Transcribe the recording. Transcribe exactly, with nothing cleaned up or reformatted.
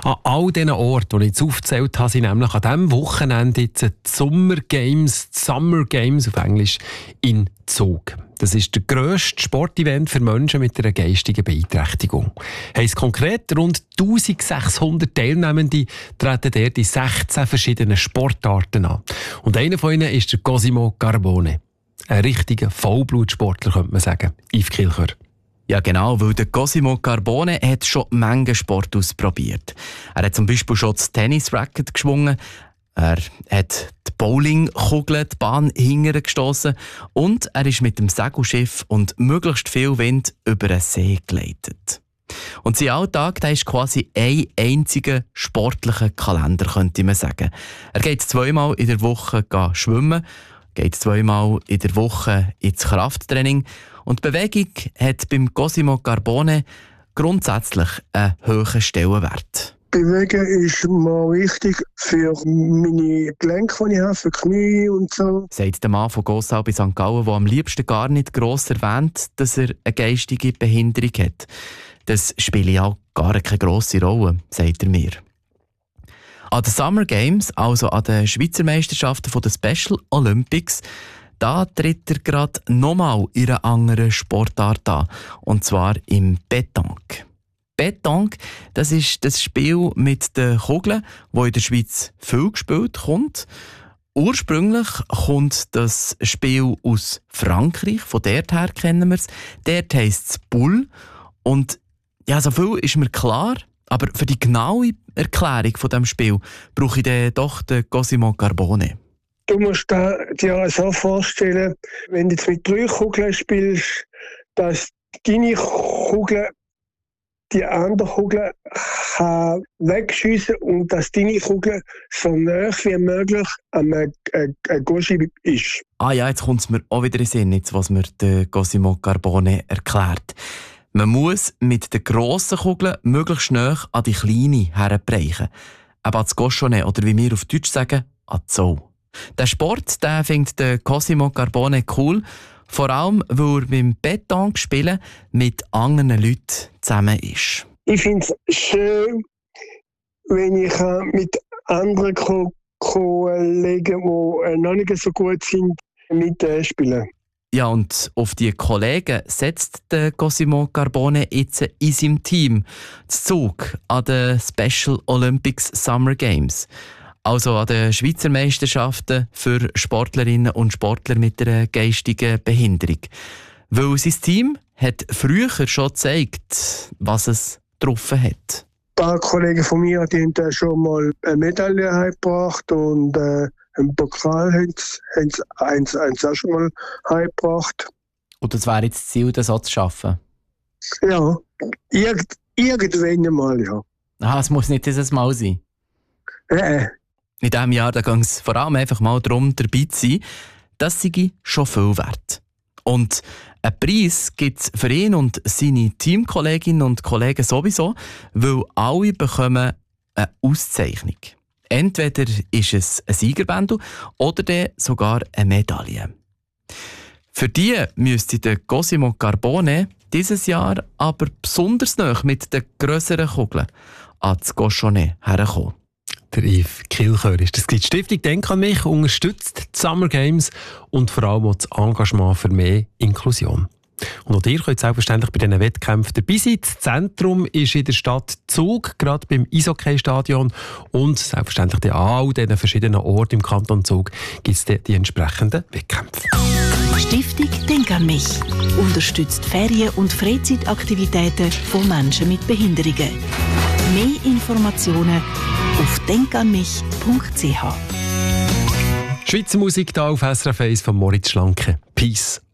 An all diesen Orten, die ich jetzt aufgezählt habe, sind nämlich an diesem Wochenende jetzt die Summer Games, die Summer Games auf Englisch, in Zug. Das ist der grösste Sportevent für Menschen mit einer geistigen Beeinträchtigung. Heisst konkret, rund eintausendsechshundert Teilnehmende treten dort in sechzehn verschiedenen Sportarten an. Und einer von ihnen ist der Cosimo Carbone. Ein richtiger Vollblutsportler, könnte man sagen. Yves Kilchör. Ja genau, weil der Cosimo Carbone hat schon Menge Sport ausprobiert. Er hat zum Beispiel schon das Tennisracket geschwungen, er hat die Bowlingkugel die Bahn hinterher gestossen und er ist mit dem Segelschiff und möglichst viel Wind über den See geleitet. Und sein Alltag, der ist quasi ein einziger sportlicher Kalender, könnte man sagen. Er geht zweimal in der Woche schwimmen, geht zweimal in der Woche ins Krafttraining und die Bewegung hat beim Cosimo Carbone grundsätzlich einen hohen Stellenwert. Bewegen ist mal wichtig für meine Gelenke, die ich habe, für die Knie und so. Sagt der Mann von Gossau bei Sankt Gallen, der am liebsten gar nicht gross erwähnt, dass er eine geistige Behinderung hat. Das spielt ja gar keine grosse Rolle, sagt er mir. An den Summer Games, also an den Schweizer Meisterschaften der Special Olympics, da tritt er gerade nochmal in einer anderen Sportart an, und zwar im Pétanque. Pétanque, das ist das Spiel mit den Kugeln, das in der Schweiz viel gespielt kommt. Ursprünglich kommt das Spiel aus Frankreich, von dort her kennen wir es. Dort heisst es Boule. Und ja, so viel ist mir klar, aber für die genaue Erklärung von diesem Spiel brauche ich dann doch den Cosimo Carbone. Du musst dir so vorstellen, wenn du jetzt mit drei Kugeln spielst, dass deine Kugel die andere Kugel kann wegschiessen und dass deine Kugel so nah wie möglich an einem Goschi ist. Ah ja, jetzt kommt es mir auch wieder in den Sinn, jetzt, was mir der Cosimo Carbone erklärt. Man muss mit den grossen Kugeln möglichst nah an die kleine herbrechen. Aber an das Cochonnet, oder wie wir auf Deutsch sagen, an die Sau. Der Sport, den findet der Cosimo Carbone cool, vor allem, weil er beim Pétanque spielen mit anderen Leuten zusammen ist. Ich finde es schön, wenn ich mit anderen Ko- Kollegen, die noch nicht so gut sind, mitspielen. Ja, und auf die Kollegen setzt der Cosimo Carbone jetzt in seinem Team den Zug an den Special Olympics Summer Games. Also an den Schweizer Meisterschaften für Sportlerinnen und Sportler mit einer geistigen Behinderung. Weil sein Team hat früher schon gezeigt, was es getroffen hat. Ein paar Kollegen von mir die haben schon mal eine Medaille heimgebracht und äh, einen Pokal haben sie eins, eins auch schon mal heimgebracht. Und das wäre jetzt das Ziel, das auch zu schaffen? Ja, irgend, irgendwann mal, ja. Ah, es muss nicht dieses Mal sein. Äh. In diesem Jahr ging es vor allem einfach mal darum, dabei zu sein. Das sei schon viel wert. Und einen Preis gibt es für ihn und seine Teamkolleginnen und Kollegen sowieso, weil alle bekommen eine Auszeichnung. Entweder ist es ein Siegerbändel oder dann sogar eine Medaille. Für die müsste der Cosimo Carbone dieses Jahr aber besonders nah mit den grösseren Kugeln ans Cochonnet herkommen. Der Yves Kilchör ist das. Die Stiftung «Denk an mich» unterstützt die Summer Games und vor allem auch das Engagement für mehr Inklusion. Und auch ihr könnt selbstverständlich bei diesen Wettkämpfen dabei sein. Das Zentrum ist in der Stadt Zug, gerade beim Eishockey-Stadion. Und selbstverständlich an all diesen verschiedenen Orten im Kanton Zug gibt es die entsprechenden Wettkämpfe. Stiftung «Denk an mich» unterstützt Ferien- und Freizeitaktivitäten von Menschen mit Behinderungen. Mehr Informationen auf denkanmich punkt c h. Schweizer Musik hier auf S R F eins von Moritz Schlanke. Peace.